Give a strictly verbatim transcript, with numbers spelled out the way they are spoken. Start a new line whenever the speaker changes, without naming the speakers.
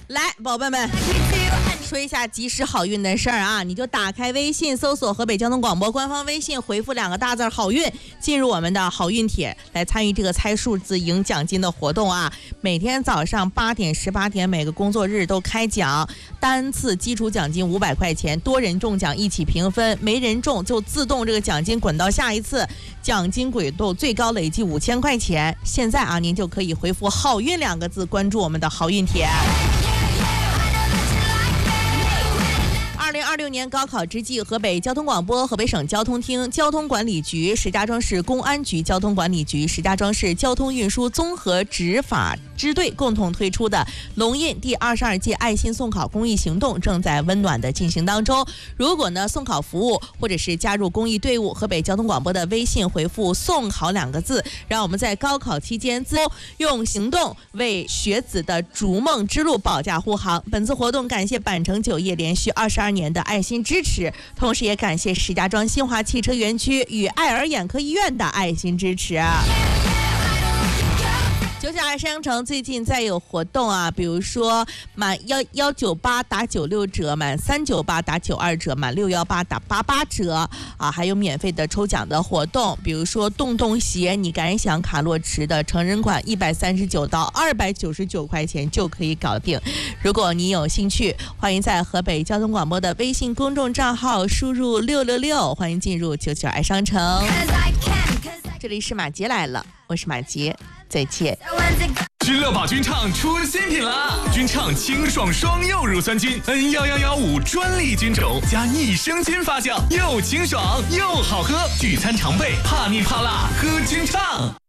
来，宝贝们，说一下及时好运的事儿啊！你就打开微信，搜索河北交通广播官方微信，回复两个大字好运，进入我们的好运帖，来参与这个猜数字赢奖金的活动啊！每天早上八点、十八点，每个工作日都开奖，单次基础奖金五百块钱，多人中奖一起平分，没人中就自动这个奖金滚到下一次，奖金滚动最高累计五千块钱。现在啊，您就可以回复好运两个字，关注我们的好运帖。二零二六年高考之际，河北交通广播、河北省交通厅交通管理局、石家庄市公安局交通管理局、石家庄市交通运输综合执法支队共同推出的龙印第二十二届爱心送考公益行动正在温暖的进行当中。如果呢送考服务或者是加入公益队伍，河北交通广播的微信回复送考两个字，让我们在高考期间自用行动为学子的逐梦之路保驾护航。本次活动感谢板城酒业连续二十二年的爱心支持，同时也感谢石家庄新华汽车园区与爱尔眼科医院的爱心支持。九九二商城最近在有活动啊，比如说满幺幺九八打九六折，满三九八打九二折，满六幺八打八八折啊，还有免费的抽奖的活动，比如说洞洞鞋，你敢想卡洛驰的成人款一百三十九到二百九十九块钱就可以搞定。如果你有兴趣，欢迎在河北交通广播的微信公众账号输入六六六，欢迎进入九九二商城。这里是马杰来了，我是马杰，再见。
君乐宝君唱出新品了，君唱清爽双柚乳酸菌 N 一一一五专利菌种加益生菌发酵，又清爽又好喝，聚餐常备，怕腻怕辣喝君唱。